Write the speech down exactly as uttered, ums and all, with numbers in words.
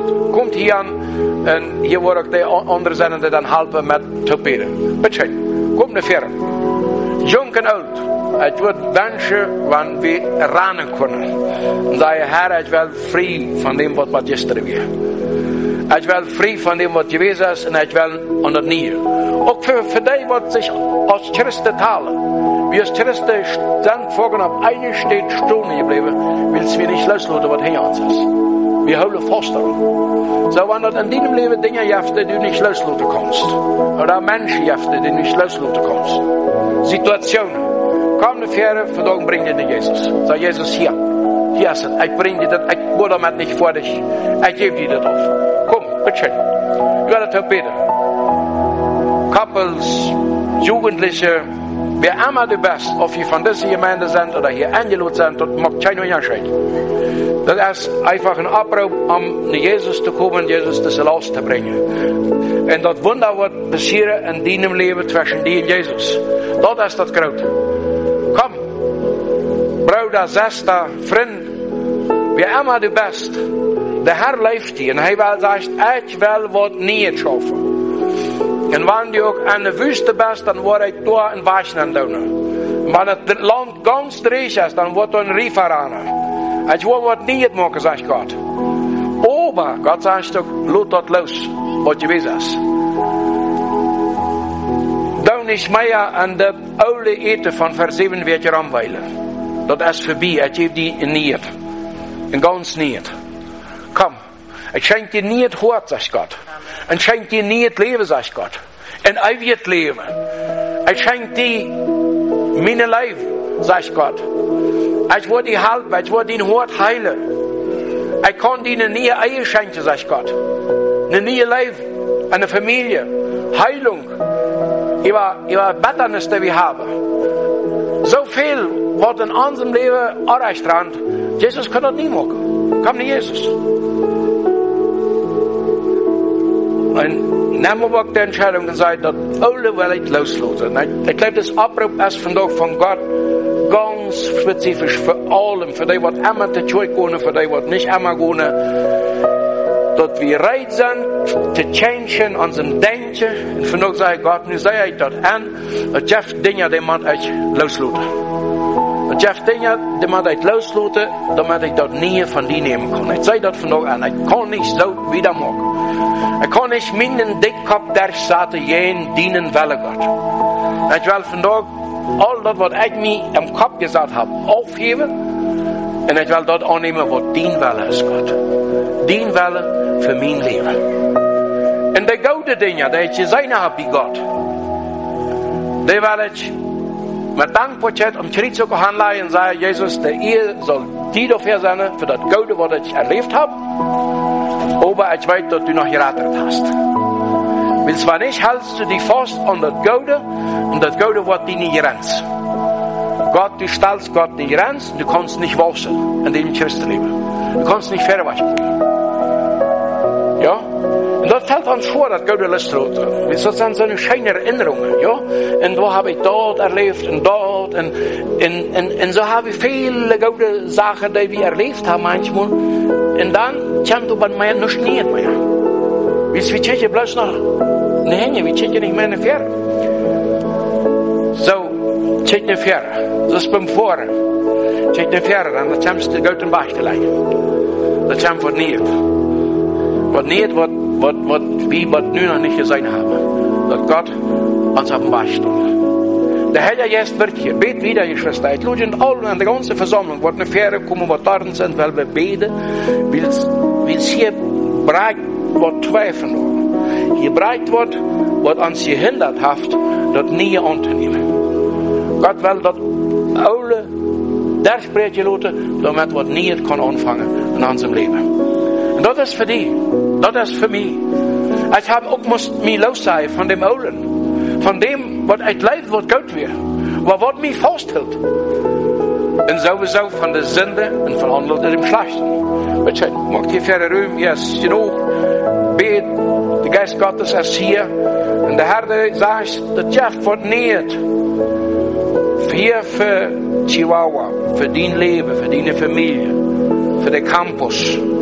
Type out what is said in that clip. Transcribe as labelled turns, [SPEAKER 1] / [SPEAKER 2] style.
[SPEAKER 1] Komt hier aan. En hier word ik de anderen zijn die dan helpen met torpeden. Bitte, kom naar verder. Jong en oud. Het wordt wensen wanneer we ranen kunnen. En zei Herr, ik wil vrij van dem wat wat gisteren weer. Ik wil vrij van dem wat geweest is en ik wil onder nieuw. Ook voor, voor die wat zich als Christen talen. Wie als Christen stand vorgen op eigen steed stonden gebleven, willen we niet loslaten wat hier ons is. Wir houden vast daran. So, wenn du in deinem Leben Dinge hast, die du nicht loslassen kannst. Oder Menschen hast, die du nicht loslassen kannst. Situationen. Komm nach vorne, vandaag bring dir den Jesus. Sag Jesus, hier. Hier ist es. Ich bring dir das. Ich will damit nicht vor dich. Ich gebe dir das auf. Komm, bitte schön. Ich werde das beten. Couples, Jugendliche, wer immer du bist, ob wir von dieser Gemeinde sind oder hier eingeladen sind, das macht keinen Unterschied. Das ist einfach ein Abruf, um zu Jesus zu kommen, Jesus das Laus zu bringen. Und das Wunder wird passieren in deinem Leben zwischen dir und Jesus. Das ist das Große. Komm, Bruder, Schwester, Freund, wer immer du bist, der Herr lebt dir und er will sagen, ich will was nicht schaffen. Und wenn du auch an der Wüste bist, dann wird ich da ein Waschen tun. Wenn das Land ganz reich ist, dann wird da ein Rief heran. Ich will was nicht machen, sagt Gott. Aber Gott sagt doch, lass das los, was gewesen ist. Du nicht mehr an der alte Ete von Vers sieben wird ranweilen. Das ist vorbei, ich gebe die in niet. In ganz niet. Komm, ich schenke dir niet Hort, sagt Gott. Ich schenke dir niet Leben, sagt Gott. Ein ewiges Leben. Ich schenke dir meine Leben, sagt Gott. Ich will die halten, ich will den Hort heilen. Ich kann dir eine neue Ehe schenken, sagt Gott. Eine neue Leben, eine Familie, Heilung, über, über Betternis, die wir haben. So viel, was in unserem Leben erreicht dran. Jesus kann das nie machen. Komm nicht Jesus. Und nehmen wir die Entscheidung und sagen, dass alle will ich loslassen. Ich glaube, das Abruf ist von Tag von Gott ganz spezifisch für alle, für die, die immer zu Tür gehen, für die, die nicht immer gehen, dass wir bereit sind, zu changen, unseren Denken. Und von Tag sage ich, Gott, nun sehe ich das an, dass Jeff Dinge, die man ich loslassen. Und Jeff Dinge, die man ich loslassen, damit ich das nie von dir nehmen kann. Ich sage das von Tag an, ich kann nicht so wieder machen. Ich kann nicht meinen Dickkopf der Seite jeden dienen wollen, Gott. Ich will von Tag all das, was ich mir im Kopf gesagt habe, aufheben. Und ich will dort annehmen, was dein Wille ist, Gott. Dein Wille für mein Leben. Und die gute Dinge, die ich gesehen habe, wie Gott, die will ich mit Dankbarkeit um Krieg zu handeln und sagen, Jesus, der Ehe soll dir dafür sein, für das Gute, was ich erlebt habe. Aber ich weiß, dass du noch gerettet hast. Weil zwar nicht hältst du dich fest an das Gute, und das Gute wird dir nicht grenzt. Gott, du stellst Gott nicht grenzt, du kannst nicht waschen in dem Christenleben. Du kannst nicht verwaschen. Ja? Und das fällt uns vor, das Gute loszulassen. Das sind so eine schöne Erinnerungen, ja? Und wo habe ich dort erlebt und dort, und, und, und, und so habe ich viele gute Sachen, die wir erlebt haben manchmal. Und dann kommt du bei mir nicht mehr. Wie wir checken bloß noch eine Hänge, wir checken nicht mehr eine Fähre. So, check eine Fähre. Das ist beim Fahren. Check eine Fähre, dann kommst du gut im Bach zu legen. Das kommt von nicht. Was nicht, was, was, was, wie wir nur noch nicht gesehen haben. Dass Gott uns auf dem Bach steht. Der Herr jetzt wird hier. Bet wieder, ihr Schwester. Ich lade in allen, an der ganzen Versammlung, wo eine Fähre kommen, wo dort sind, weil wir beten, weil es hier breit wird Zweifel. Hier breit wird, was uns gehindert hat, das nie anzunehmen. Gott will das alle der spreekt lassen, damit wir nie kann anfangen in unserem Leben. Und das ist für die, das ist für mich. Ich habe auch muss mich los sein von dem Ollen, von dem, was ich leid, was gut wird, was mich festhält. Und sowieso von der Sünde und von anderen dem Schlechten. Bitte, mag die Fähre rühmen, yes, genug, bet, der Geist Gottes ist hier. Und der Herr sagt, das Jeff wird nicht. Hier für Chihuahua, für dein Leben, für deine Familie, für den Campus.